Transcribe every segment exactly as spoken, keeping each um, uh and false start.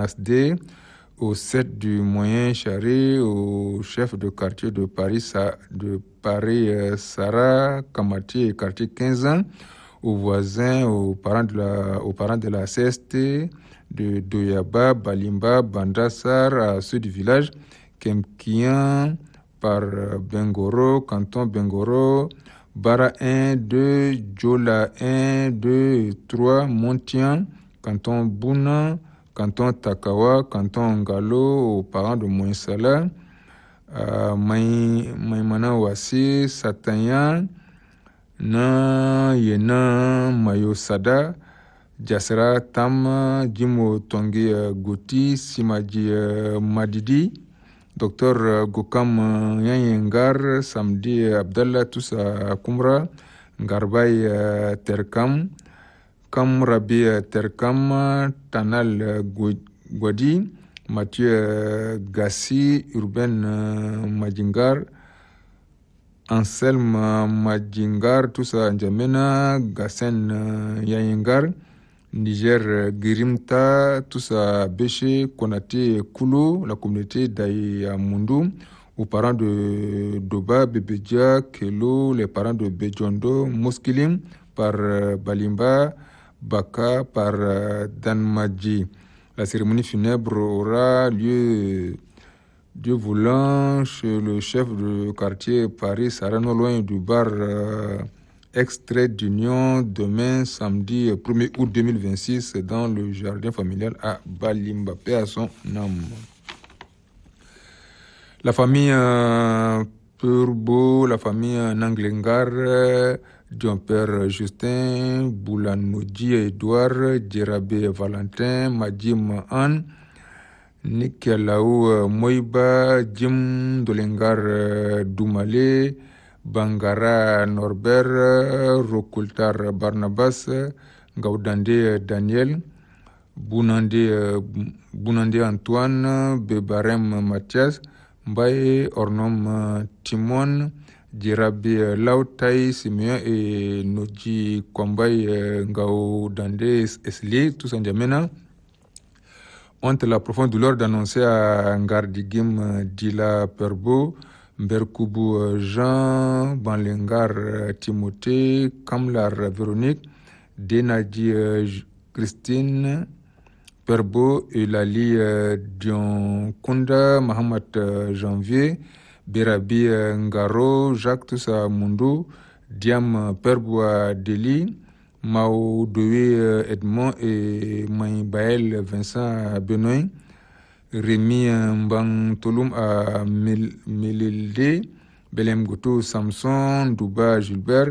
Asdé, au sept du Moyen Charré, au chef de quartier de Paris, de Paris Sarah Kamati et quartier quinze ans, aux voisins, aux parents de la, aux parents de la C S T, de Doyaba, Balimba, Bandassar, à ceux du village, Kemkian, par Bengoro, canton Bengoro, Bara un, deux, Djola un, deux, trois, Montian, canton Bouna, canton Takawa, canton Ngalo, aux parents de Moïsala, euh, Maïmana Wassi, Satayan, Na Yena Mayosada, Jasera Tam, Jimo Tongi Goti, Simaji Madidi, Docteur Gokam Yanyengar, Samedi Abdallah Toussa Kumra, Ngarbay Terkam, Kam Rabi Terkam, Tanal Gwadi, Mathieu Gassi, Urbain Majingar, Anselme Majingar, Toussa N'Djamena, Gassen Yanyengar, Niger Girimta, Toussa Béché, Konate Koulou, la communauté d'Ayamundu, aux parents de Doba, Bebedja, Kelo, les parents de Bedjondo, Moskilim, par Balimba, Baka, par Danmadji. La cérémonie funèbre aura lieu, Dieu voulant, chez le chef de quartier Paris, Sarah, non loin du bar euh, Extrait d'Union, demain, samedi premier août deux mille vingt-six, dans le jardin familial à Balimba, paix à son âme. La famille euh, Purbo, la famille Nanglengar, euh, Jean-Père Justin, Boulanodji Edouard, Djerabé Valentin, Madim Anne, Nikelaou Moiba, Jim Dolengar Doumale, Bangara Norbert, Rokultar Barnabas, Gaudande Daniel, Bounande, Bounande Antoine, Bebarem Mathias, Mbaye Ornom Timon, Djerabi Lautaï Simeon et Noji Kwambaye Gaudande Esli, tous en Djamena, ont la profonde douleur d'annoncer à Ngardigim Dila Perbo, Mberkubu Jean, Banlengar Timothée, Kamlar Véronique, Denadi Christine, Perbo, Eulali Dion Kunda, Mahamat Janvier, Berabi Ngaro, Jacques Toussa Mundu, Diam Perbo Deli, Mao Doué Edmond et Maïbaël Vincent Benoît, Rémi Mbang Toloum à Melilde, Belem Goto Samson, Douba Gilbert,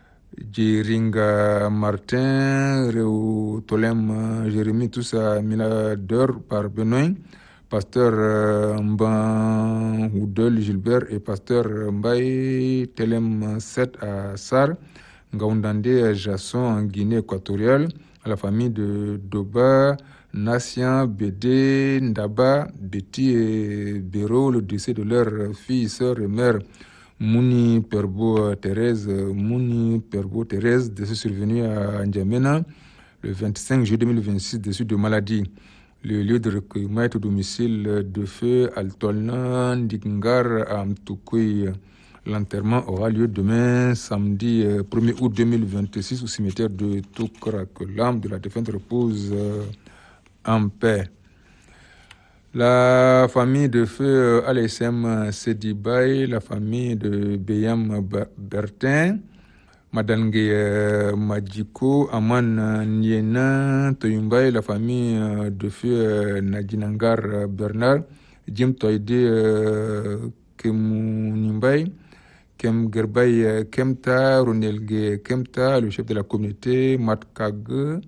Djeringa Martin, Réo Tolem Jérémy, tous à Miladeur par Benoît, Pasteur Mban Houdel Gilbert et Pasteur Mbaye Telem sept à Sar, Ngaoundande Jasson en Guinée équatoriale, à la famille de Doba, Nassian, Bédé, Ndaba, Betty et Béro, le décès de leur fille, sœur et mère, Mouni Perbo Thérèse, Mouni Perbo Thérèse, décès survenu à N'Djamena, le vingt-cinq juillet deux mille vingt-six, décès de maladie. Le lieu de recueillement est au domicile de feu Altolna, Ndikingar, à Mtoukoui. L'enterrement aura lieu demain, samedi premier août deux mille vingt-six, au cimetière de Toukra. Que l'âme de la défunte repose en paix. La famille de feu Alessem Sedibay, la famille de Beyam Bertin, Madange Madjiko, Aman Niena Toyumbay, la famille de feu Nadinangar Bernard, Jim Toide Kemunimbay, Kem Gerbay Kemta, Ronelge Kemta, le chef de la communauté, Matkag,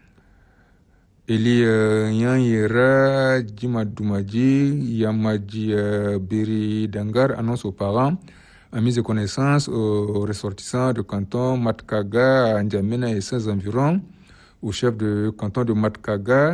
Eli Nyanyera, Jimadoumadji, Yamadji Biri Dangar annonce aux parents, en mise de connaissance aux ressortissants de canton Matkaga, à N'Djamena et ses environs, au chef de canton de Matkaga,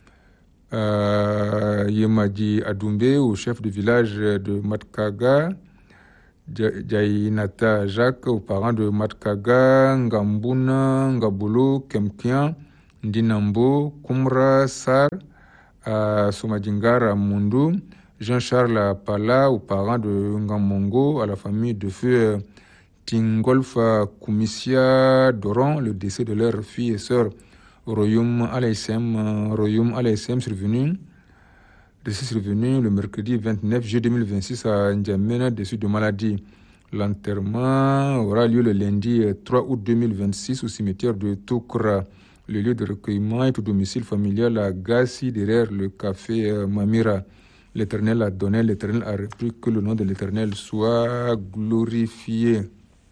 euh, Yemadji Adoumbe, au chef de village de Matkaga, Djaïnata Jacques, aux parents de Matkaga, Ngambuna, Ngabulu, Kemkian, Ndinambo, Kumra, Sar, à Somadingar à Mundu. Jean-Charles Pala, aux parents de Ngamongo, à la famille de feu Tingolfa Koumissia Doron, le décès de leur fille et sœur Royoum Alaïsem, Royoum Alaïsem survenu, décès survenu le mercredi vingt-neuf juillet deux mille vingt-six à N'Djamena, décès de maladie. L'enterrement aura lieu le lundi trois août deux mille vingt-six au cimetière de Toukra. Le lieu de recueillement est au domicile familial à Gassi, derrière le café Mamira. L'Éternel a donné, l'Éternel a repris, que le nom de l'Éternel soit glorifié.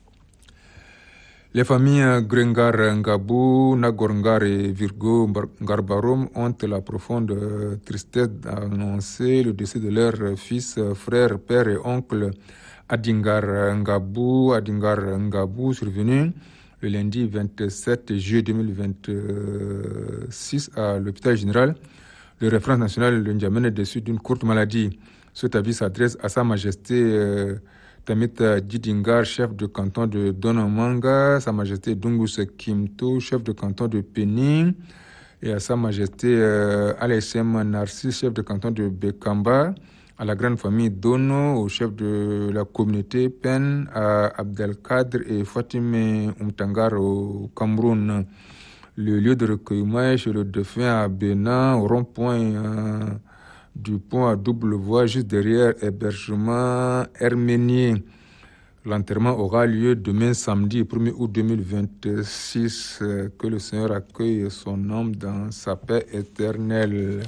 Les familles Grengar Ngabou, Nagorngar et Virgo Garbarom ont la profonde tristesse d'annoncer le décès de leur fils, frère, père et oncle Adingar Ngabou, Adingar Ngabou, survenu le lundi vingt-sept juillet deux mille vingt-six à l'hôpital général de référence nationale de N'Djamena est déçu d'une courte maladie. Cet avis s'adresse à Sa Majesté euh, Tamit Didingar, chef de canton de Donamanga, Sa Majesté Dungus Kimto, chef de canton de Pening, et à Sa Majesté euh, Alaïsem Narcisse, chef de canton de Bekamba, à la grande famille Dono, au chef de la communauté Pen, à Abdelkader et Fatime Umtangar au Cameroun. Le lieu de recueillement est chez le défunt à Bénin, au rond-point euh, du pont à double voie, juste derrière hébergement Herménier. L'enterrement aura lieu demain samedi, premier août deux mille vingt-six. Euh, que le Seigneur accueille son âme dans sa paix éternelle.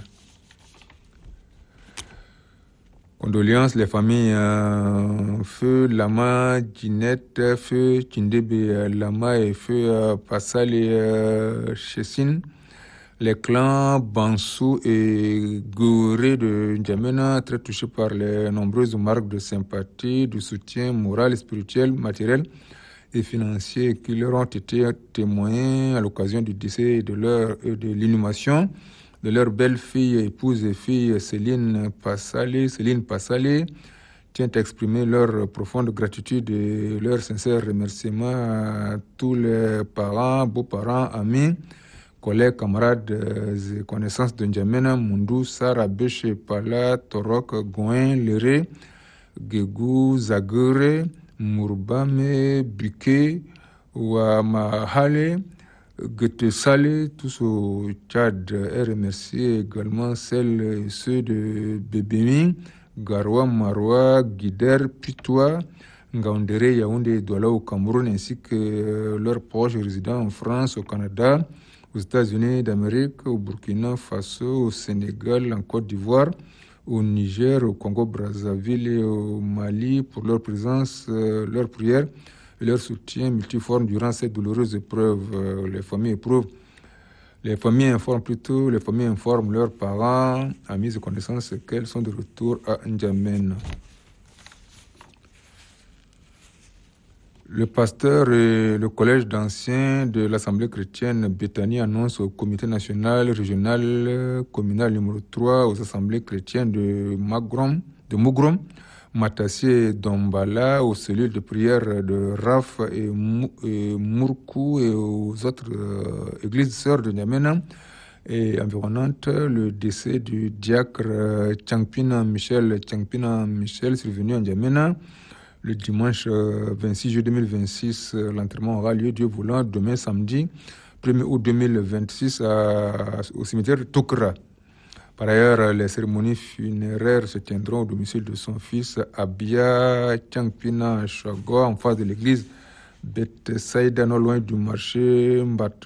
Condoléances, les familles euh, Feu Lama, Ginette, Feu Tindebe Lama et Feu euh, Passal et euh, Chessine. Les clans Bansou et Gouré de N'Djamena, très touchés par les nombreuses marques de sympathie, de soutien moral, spirituel, matériel et financier qui leur ont été témoins à l'occasion du décès de leur de l'inhumation de leur belle-fille, épouse et fille Céline Passalé. Céline Passalé tient à exprimer leur profonde gratitude et leur sincère remerciement à tous les parents, beaux-parents, amis, collègues, camarades et connaissances de N'Djamena, Mundu, Sara, Béché, Pala, Torok, Goin, Léré, Gégou, Zagure, Mourbame, Buké, Ouamahale, Gete Salé, tous au Tchad, et remercier également celles et ceux de Bébémi, Garoua, Maroua, Guider, Pitois, Ngaoundéré, Yaoundé, Douala au Cameroun, ainsi que leurs proches résidents en France, au Canada, aux États-Unis d'Amérique, au Burkina Faso, au Sénégal, en Côte d'Ivoire, au Niger, au Congo-Brazzaville et au Mali pour leur présence, euh, leur prière et leur soutien multiforme durant cette douloureuse épreuve. Euh, les familles éprouvent, les familles informent plutôt, les familles informent leurs parents, amis et connaissances qu'elles sont de retour à N'Djamena. Le pasteur et le collège d'anciens de l'Assemblée chrétienne Béthanie annoncent au comité national, régional, communal numéro trois, aux assemblées chrétiennes de Magrom, de Mougrom, Matassé, Dombala, aux cellules de prière de Raf et, Mou, et Mourkou et aux autres euh, églises sœurs de N'Djamena et environnantes, le décès du diacre Tchangpina Michel, Tchangpina Michel, survenu à N'Djamena le dimanche vingt-six juillet deux mille vingt-six. L'enterrement aura lieu, Dieu voulant, demain samedi, premier août deux mille vingt-six, à, au cimetière de Toukra. Par ailleurs, les cérémonies funéraires se tiendront au domicile de son fils Abia Tchangpina Chagua, en face de l'église Beth Saïda, non loin du marché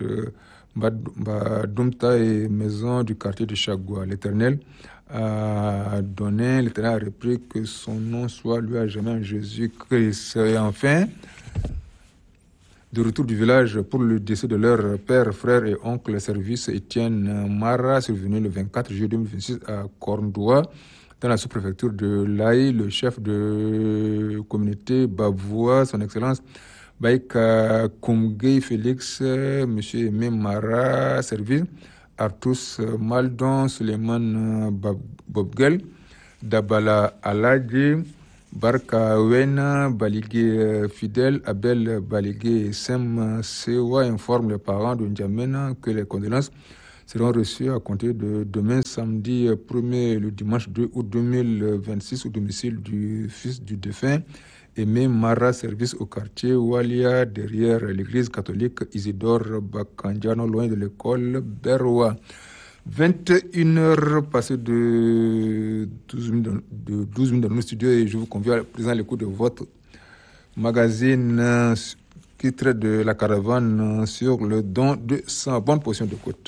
Mbadumta et maison du quartier de Chagua. L'Éternel a donné, l'Éternel a repris, que son nom soit lui à jamais en Jésus-Christ. Et enfin, de retour du village pour le décès de leur père, frère et oncle, service Étienne Mara, survenu le vingt-quatre juillet deux mille vingt-six à Corndoua, dans la sous-préfecture de l'Aï. Le chef de communauté Bavoua, son excellence Baïka Koumgei Félix, M. Aimé Mara, service Artus Maldon, Suleiman Bobgel, Dabala Aladji, Barka Wena, Baligé Fidèle, Abel Baligé Sem Sewa informe les parents de N'Djamena que les condoléances seront reçus à compter de demain, samedi premier et le dimanche deux août deux mille vingt-six au domicile du fils du défunt, Aimé Mara, service au quartier Walia, derrière l'église catholique Isidore Bakandiano, loin de l'école Berwa. vingt et une heures passées de douze minutes dans nos studios et je vous convie à présent l'écoute de votre magazine qui traite de la caravane sur le don de sang. Bonne portion d'écoute.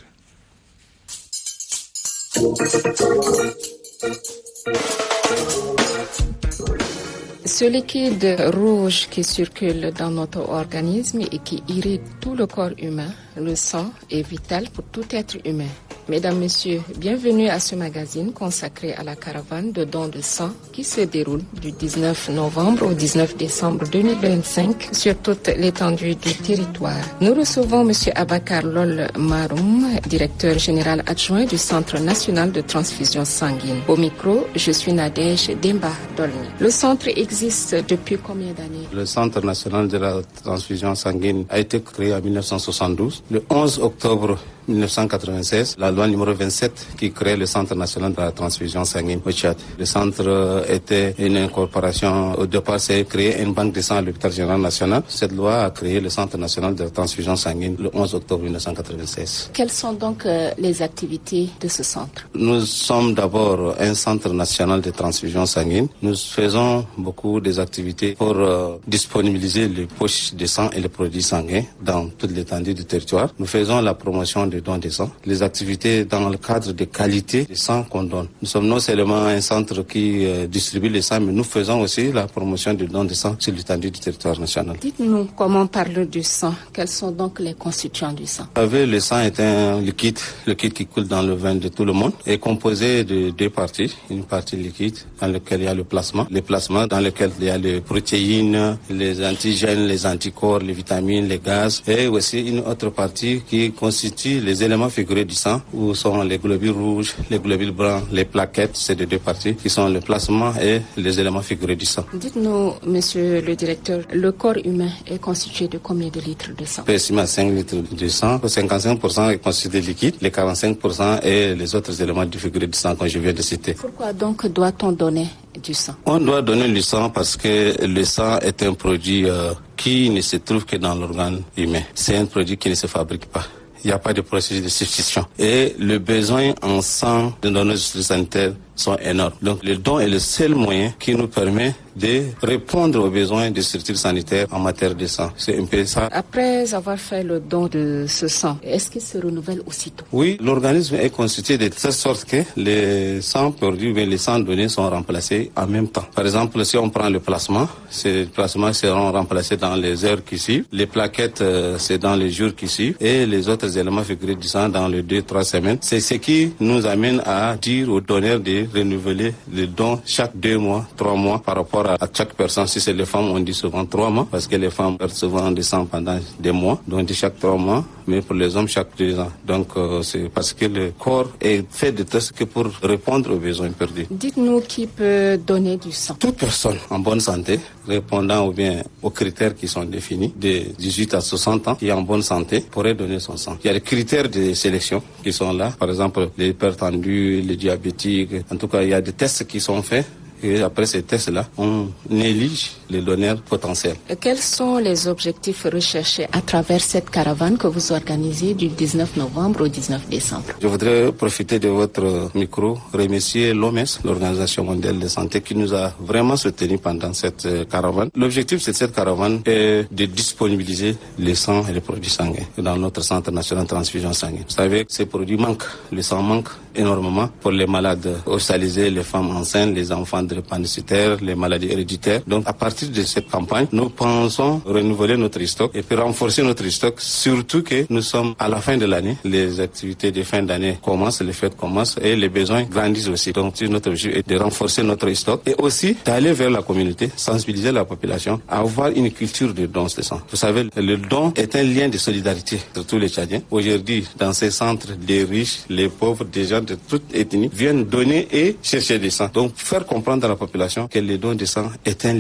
Ce liquide rouge qui circule dans notre organisme et qui irrite tout le corps humain, le sang, est vital pour tout être humain. Mesdames, Messieurs, bienvenue à ce magazine consacré à la caravane de dons de sang qui se déroule du dix-neuf novembre au dix-neuf décembre deux mille vingt-cinq sur toute l'étendue du territoire. Nous recevons M. Abakar Lol Maroum, directeur général adjoint du Centre national de transfusion sanguine. Au micro, je suis Nadège Demba Dolny. Le centre existe depuis combien d'années? Le Centre national de la transfusion sanguine a été créé en mille neuf cent soixante-douze. Le onze octobre mille neuf cent quatre-vingt-seize, la loi numéro vingt-sept qui crée le Centre national de la transfusion sanguine au Tchad. Le centre était une incorporation. Au départ, c'est créé une banque de sang à l'hôpital général national. Cette loi a créé le Centre national de la transfusion sanguine le onze octobre mille neuf cent quatre-vingt-seize. Quelles sont donc euh, les activités de ce centre? Nous sommes d'abord un centre national de transfusion sanguine. Nous faisons beaucoup des activités pour euh, disponibiliser les poches de sang et les produits sanguins dans toute l'étendue du territoire. Nous faisons la promotion de dons de sang, les activités dans le cadre de qualité de sang qu'on donne. Nous sommes non seulement un centre qui euh, distribue le sang, mais nous faisons aussi la promotion de dons de sang sur l'étendue du territoire national. Dites-nous comment parler du sang. Quels sont donc les constituants du sang? Vous savez, le sang est un liquide, le liquide qui coule dans le veine de tout le monde, est composé de deux parties. Une partie liquide dans laquelle il y a le plasma, le plasma dans lequel il y a les protéines, les antigènes, les anticorps, les vitamines, les gaz, et aussi une autre partie qui constitue les éléments figurés du sang, où sont les globules rouges, les globules blancs, les plaquettes, c'est les deux parties qui sont le plasma et les éléments figurés du sang. Dites-nous, monsieur le directeur, le corps humain est constitué de combien de litres de sang? Estimé à cinq litres de sang, cinquante-cinq pour cent est constitué de liquide, les quarante-cinq pour cent et les autres éléments figurés du sang que je viens de citer. Pourquoi donc doit-on donner du sang? On doit donner du sang parce que le sang est un produit euh, qui ne se trouve que dans l'organe humain. C'est un produit qui ne se fabrique pas. Il n'y a pas de processus de substitution. Et le besoin en sang de nos industries sanitaires sont énormes. Donc le don est le seul moyen qui nous permet de répondre aux besoins des structures sanitaires en matière de sang. C'est un peu ça. Après avoir fait le don de ce sang, est-ce qu'il se renouvelle aussitôt? Oui, l'organisme est constitué de telle sorte que les sangs perdus, mais les sangs donnés sont remplacés en même temps. Par exemple, si on prend le plasma, ces plasmas seront remplacés dans les heures qui suivent. Les plaquettes, euh, c'est dans les jours qui suivent. Et les autres éléments figurés du sang dans les deux, trois semaines. C'est ce qui nous amène à dire aux donneurs de renouveler les dons chaque deux mois, trois mois par rapport à, à chaque personne. Si c'est les femmes, on dit souvent trois mois parce que les femmes perdent souvent des sangs pendant des mois. Donc on dit chaque trois mois, mais pour les hommes chaque deux ans. Donc euh, c'est parce que le corps est fait de telle sorte que pour répondre aux besoins perdus. Dites-nous qui peut donner du sang. Toute personne en bonne santé, répondant ou bien aux critères qui sont définis, de dix-huit à soixante ans, qui est en bonne santé, pourrait donner son sang. Il y a des critères de sélection qui sont là. Par exemple, les hypertendus, les diabétiques. En tout cas, il y a des tests qui sont faits. Et après ces tests-là, on élige les donneurs potentiels. Quels sont les objectifs recherchés à travers cette caravane que vous organisez du dix-neuf novembre au dix-neuf décembre? Je voudrais profiter de votre micro, remercier l'O M S, l'Organisation mondiale de la santé, qui nous a vraiment soutenus pendant cette caravane. L'objectif de cette caravane est de disponibiliser les sangs et les produits sanguins dans notre Centre national de transfusion sanguine. Vous savez que ces produits manquent, le sang manque énormément pour les malades hospitalisés, les femmes enceintes, les enfants drépanocytaires, les maladies héréditaires. Donc à partir de cette campagne, nous pensons renouveler notre stock et puis renforcer notre stock, surtout que nous sommes à la fin de l'année. Les activités de fin d'année commencent, les fêtes commencent et les besoins grandissent aussi. Donc notre objectif est de renforcer notre stock et aussi d'aller vers la communauté, sensibiliser la population, à avoir une culture de don de sang. Vous savez, le don est un lien de solidarité entre tous les Tchadiens. Aujourd'hui, dans ces centres, les riches, les pauvres, des gens de toute ethnie viennent donner et chercher du sang. Donc faire comprendre à la population que le don de sang est un lien de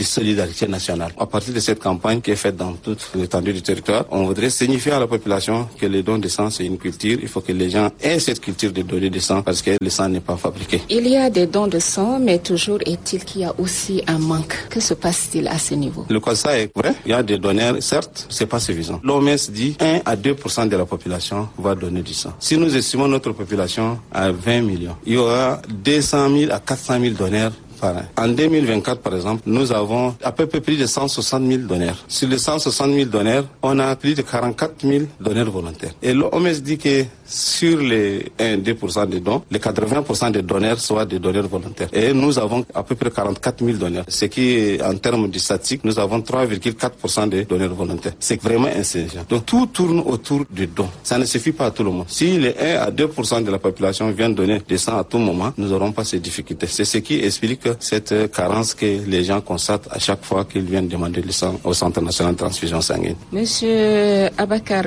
solidarité nationale. À partir de cette campagne qui est faite dans toute l'étendue du territoire, on voudrait signifier à la population que le don de sang, c'est une culture. Il faut que les gens aient cette culture de donner du sang parce que le sang n'est pas fabriqué. Il y a des dons de sang, mais toujours est-il qu'il y a aussi un manque. Que se passe-t-il à ce niveau? Le constat est vrai. Il y a des donneurs, certes, c'est pas suffisant. L'O M S dit un à deux pour cent de la population va donner du sang. Si nous estimons notre population à vingt millions, il y aura deux cent mille à quatre cent mille donneurs. En deux mille vingt-quatre, par exemple, nous avons à peu près plus de cent soixante mille donneurs. Sur les cent soixante mille donneurs, on a plus de quarante-quatre mille donneurs volontaires. Et l'O M S dit que sur les un à deux pour cent des dons, les quatre-vingts pour cent des donneurs soient des donneurs volontaires. Et nous avons à peu près quarante-quatre mille donneurs. Ce qui, en termes de statistique, nous avons trois virgule quatre pour cent des donneurs volontaires. C'est vraiment insignifiant. Donc tout tourne autour du don. Ça ne suffit pas à tout le monde. Si les un à deux pour cent de la population viennent donner des sang à tout moment, nous n'aurons pas ces difficultés. C'est ce qui explique cette carence que les gens constatent à chaque fois qu'ils viennent demander le sang au Centre national de transfusion sanguine. Monsieur Abakar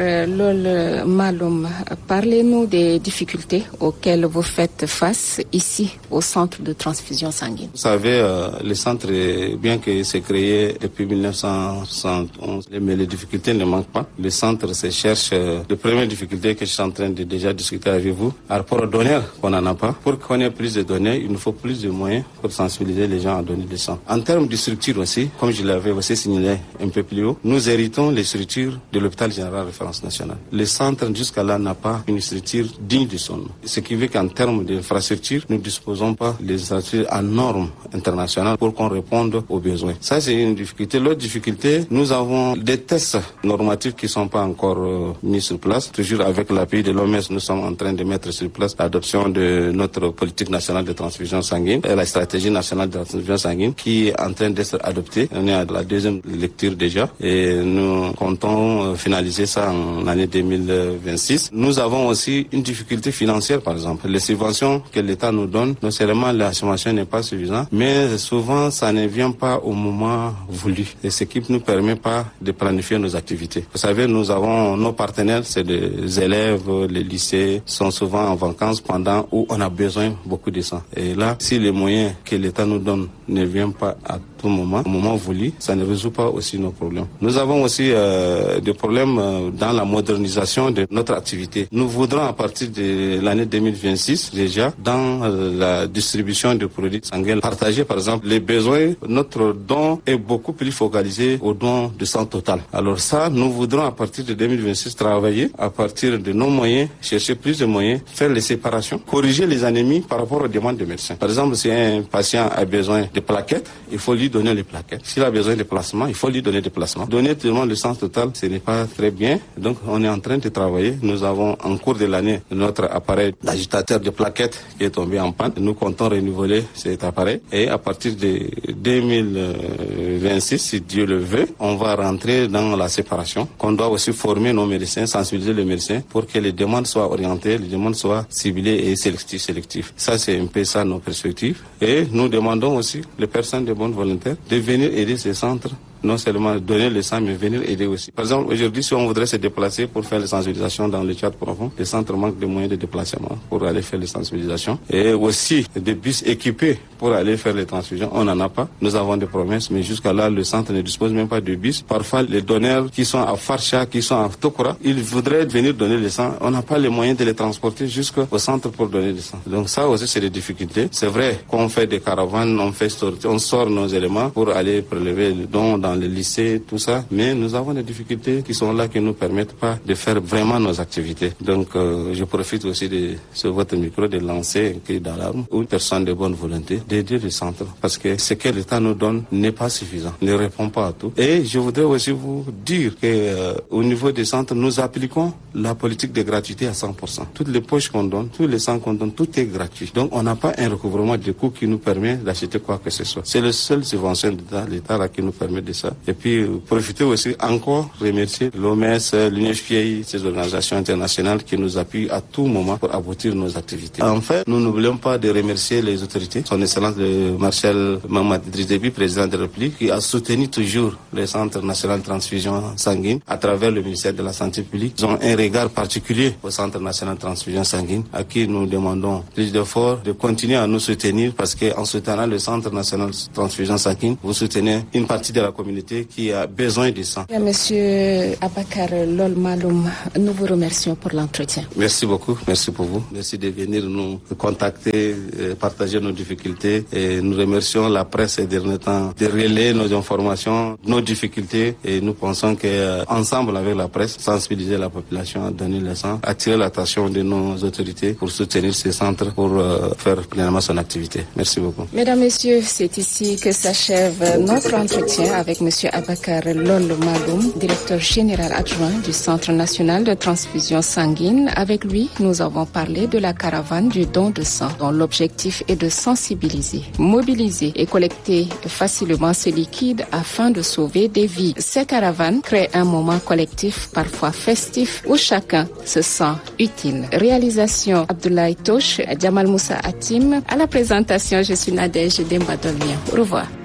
Lol Maloum, parlez-nous des difficultés auxquelles vous faites face ici au Centre de transfusion sanguine. Vous savez, euh, le centre, bien que c'est créé depuis mille neuf cent soixante et onze, mais les difficultés ne manquent pas. Le centre se cherche euh, les premières difficultés que je suis en train de déjà discuter avec vous. Par rapport aux donneurs, qu'on n'en a pas. Pour qu'on ait plus de données, il nous faut plus de moyens pour sensibiliser les gens à donner du sang. En termes de structure aussi, comme je l'avais aussi signalé un peu plus haut, nous héritons les structures de l'hôpital général référence nationale. Le centre jusqu'à là n'a pas une structure digne de son nom. Ce qui veut qu'en termes d'infrastructure, nous ne disposons pas des structures à normes internationales pour qu'on réponde aux besoins. Ça, c'est une difficulté. L'autre difficulté, nous avons des tests normatifs qui ne sont pas encore euh, mis sur place. Toujours avec l'appui de l'O M S, nous sommes en train de mettre sur place l'adoption de notre politique nationale de transfusion sanguine et la stratégie nationale de transfusion sanguine qui est en train d'être adoptée. On est à la deuxième lecture déjà et nous comptons finaliser ça en année deux mille vingt-six. Nous avons aussi une difficulté financière, par exemple. Les subventions que l'État nous donne, non seulement la subvention n'est pas suffisante, mais souvent ça ne vient pas au moment voulu. Et ce qui ne nous permet pas de planifier nos activités. Vous savez, nous avons nos partenaires, c'est des élèves, les lycées sont souvent en vacances pendant où on a besoin beaucoup de sang. Et là, si les moyens que l'État nous donne ne viennent pas à tout moment, au moment voulu, ça ne résout pas aussi nos problèmes. Nous avons aussi euh, des problèmes euh, dans la modernisation de notre activité. Nous voudrons à partir de l'année deux mille vingt-six déjà dans euh, la distribution de produits sanguins partager par exemple les besoins. Notre don est beaucoup plus focalisé au don de sang total. Alors ça, nous voudrons à partir de deux mille vingt-six travailler à partir de nos moyens, chercher plus de moyens, faire les séparations, corriger les anémies par rapport aux demandes des médecins. Par exemple, si un patient a besoin de plaquettes, il faut lui donner les plaquettes. S'il a besoin de plasma, il faut lui donner des plasmas. Donner tout le monde le sang total, ce n'est pas très bien. Donc, on est en train de travailler. Nous avons en cours de l'année notre appareil d'agitateur de plaquettes qui est tombé en panne. Nous comptons renouveler cet appareil. Et à partir de deux mille vingt-six, si Dieu le veut, on va rentrer dans la séparation. Qu'on doit aussi former nos médecins, sensibiliser les médecins pour que les demandes soient orientées, les demandes soient ciblées et sélectives. sélectives. Ça, c'est un peu ça nos perspectives. Et nous demandons aussi les personnes de bonne volonté de venir aider ces centres, non seulement donner le sang, mais venir aider aussi. Par exemple, aujourd'hui, si on voudrait se déplacer pour faire les sensibilisations dans le Tchad profond, les centres manquent de moyens de déplacement pour aller faire les sensibilisations. Et aussi, des bus équipés pour aller faire les transfusions, on n'en a pas. Nous avons des promesses, mais jusqu'à là, le centre ne dispose même pas de bus. Parfois, les donneurs qui sont à Farcha, qui sont à Tokora, ils voudraient venir donner le sang. On n'a pas les moyens de les transporter jusqu'au centre pour donner le sang. Donc ça aussi, c'est des difficultés. C'est vrai qu'on fait des caravanes, on fait on sort nos éléments pour aller prélever le don dans les lycées, tout ça, mais nous avons des difficultés qui sont là, qui ne nous permettent pas de faire vraiment nos activités. Donc, euh, je profite aussi de sur votre micro de lancer un cri d'alarme aux personnes de bonne volonté d'aider le centre, parce que ce que l'État nous donne n'est pas suffisant, ne répond pas à tout. Et je voudrais aussi vous dire que euh, au niveau des centres, nous appliquons la politique de gratuité à cent pour cent. Toutes les poches qu'on donne, tous les sangs qu'on donne, tout est gratuit. Donc, on n'a pas un recouvrement de coûts qui nous permet d'acheter quoi que ce soit. C'est le seul subvention de l'État là qui nous permet de ça. Et puis, profiter aussi encore remercier l'O M S, l'U N F P A I, ces organisations internationales qui nous appuient à tout moment pour aboutir nos activités. Enfin, nous n'oublions pas de remercier les autorités, son Excellence le Marshal Mahamat Idriss Déby, président de la République, qui a soutenu toujours le Centre national de transfusion sanguine à travers le ministère de la Santé publique. Ils ont un regard particulier au Centre national de transfusion sanguine, à qui nous demandons plus d'efforts, de continuer à nous soutenir, parce qu'en soutenant le Centre national de transfusion sanguine, vous soutenez une partie de la communauté qui a besoin de sang. Monsieur Abakar Lol Maloum, nous vous remercions pour l'entretien. Merci beaucoup, merci pour vous. Merci de venir nous contacter, partager nos difficultés. Et nous remercions la presse ces derniers temps de relayer nos informations, nos difficultés. Et nous pensons qu'ensemble avec la presse, sensibiliser la population à donner le sang, attirer l'attention de nos autorités pour soutenir ces centres, pour faire pleinement son activité. Merci beaucoup. Mesdames, Messieurs, c'est ici que s'achève notre entretien avec Monsieur Abakar Lol Maloum, directeur général adjoint du Centre national de transfusion sanguine. Avec lui, nous avons parlé de la caravane du don de sang, dont l'objectif est de sensibiliser, mobiliser et collecter facilement ce liquide afin de sauver des vies. Ces caravanes créent un moment collectif, parfois festif, où chacun se sent utile. Réalisation Abdoulaye Touche, Djamal Moussa Hatim. À la présentation, je suis Nadège Demba Dolmien. Au revoir.